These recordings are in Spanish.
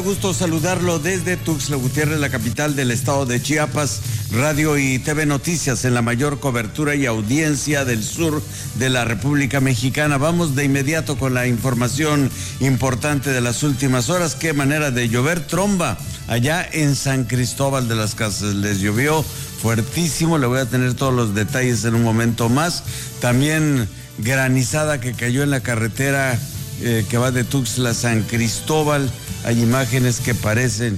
Gusto saludarlo desde Tuxtla Gutiérrez, la capital del estado de Chiapas. Radio y TV Noticias en la mayor cobertura y audiencia del sur de la República Mexicana. Vamos de inmediato con la información importante de las últimas horas. Qué manera de llover, tromba allá en San Cristóbal de las Casas. Les llovió fuertísimo, le voy a tener todos los detalles en un momento más. También granizada que cayó en la carretera que va de Tuxtla a San Cristóbal. Hay imágenes que parecen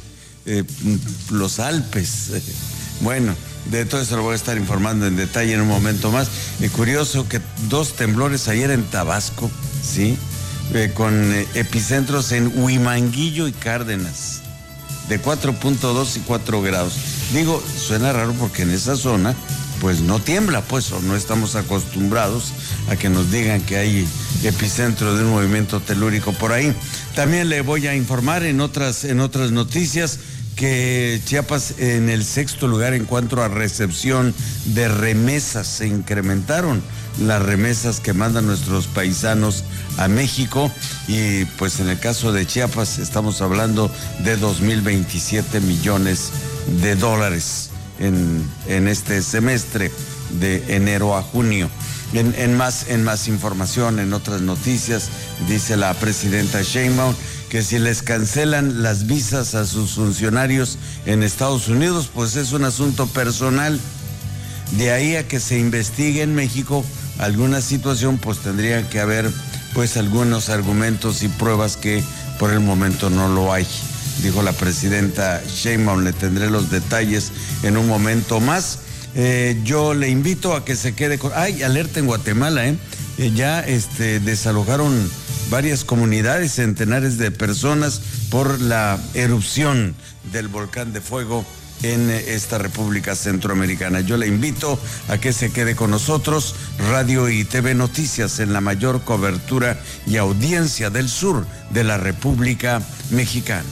los Alpes. Bueno, de todo eso lo voy a estar informando en detalle en un momento más. Curioso que 2 temblores ayer en Tabasco, ¿sí? Con epicentros en Huimanguillo y Cárdenas, de 4.2 y 4 grados. Digo, suena raro porque en esa zona pues no tiembla, pues, o no estamos acostumbrados a que nos digan que hay epicentro de un movimiento telúrico por ahí. También le voy a informar en otras noticias que Chiapas en el 6º lugar en cuanto a recepción de remesas. Se incrementaron las remesas que mandan nuestros paisanos a México y pues en el caso de Chiapas estamos hablando de 2,027 millones de dólares en este semestre de enero a junio. En más información, en otras noticias, dice la presidenta Sheinbaum que si les cancelan las visas a sus funcionarios en Estados Unidos, pues es un asunto personal. De ahí a que se investigue en México alguna situación, pues tendría que haber pues algunos argumentos y pruebas que por el momento no lo hay. Dijo la presidenta Sheinbaum, le tendré los detalles en un momento más. Yo le invito a que se quede con... ¡Ay, alerta en Guatemala! Ya desalojaron varias comunidades, centenares de personas por la erupción del volcán de fuego en esta República Centroamericana. Yo le invito a que se quede con nosotros. Radio y TV Noticias en la mayor cobertura y audiencia del sur de la República Mexicana.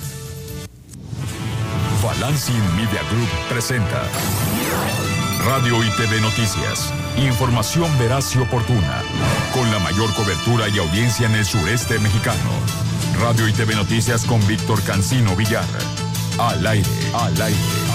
Balancing Media Group presenta Radio y TV Noticias. Información veraz y oportuna, con la mayor cobertura y audiencia en el sureste mexicano. Radio y TV Noticias con Víctor Cancino Villar. Al aire, al aire.